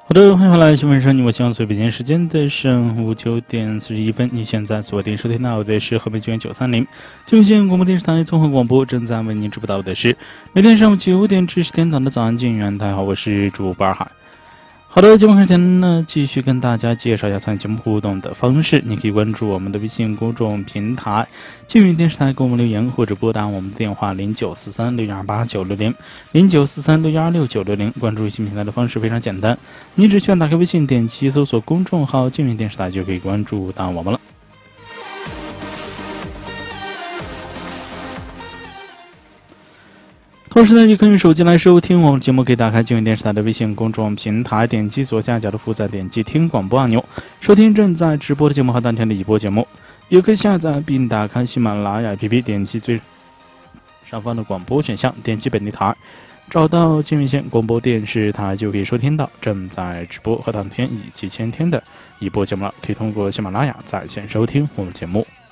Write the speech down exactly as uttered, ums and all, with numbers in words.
好的，欢迎回来，新闻声你我相随北京时间的上午九点四十一分，你现在锁定收听到的是河北九点九三零金县广播电视台综合广播，正在为您直播到的是每天上午九点至十点档的早安静园。大家好，我是主播二海。好的，节目开始前呢，继续跟大家介绍一下参与节目互动的方式。你可以关注我们的微信公众平台静云电视台，给我们留言，或者拨打我们的电话零九四三六一二八九六零零九四三六一二六九六零。关注微信平台的方式非常简单，你只需要打开微信，点击搜索公众号静云电视台，就可以关注到我们了。同时呢，你可以用手机来收听我们的节目，可以打开静云电视台的微信公众平台，点击左下角的负载，点击听广播按钮，收听正在直播的节目和当天的已播节目。也可以下载并打开喜马拉雅 A P P， 点击最上方的广播选项，点击本地台，找到静云县广播电视台，就可以收听到正在直播和当天以及前天的已播节目了。可以通过喜马拉雅在线收听我们节目。